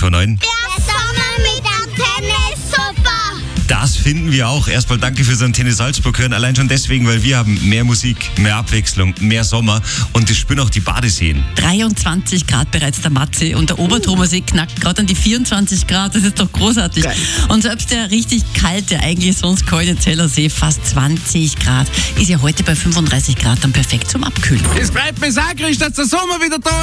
94.9. Der Sommer mit Antenne ist super. Das finden wir auch. Erstmal danke fürs Antenne Salzburg hören. Allein schon deswegen, weil wir haben mehr Musik, mehr Abwechslung, mehr Sommer und das spüren auch die Badeseen. 23 Grad bereits der Matze und der Oberthomersee knackt gerade an die 24 Grad. Das ist doch großartig. Geil. Und selbst der richtig kalte, eigentlich sonst kalte Zellersee, fast 20 Grad, ist ja heute bei 35 Grad dann perfekt zum Abkühlen. Es bleibt mir sagrisch, dass der Sommer wieder da ist.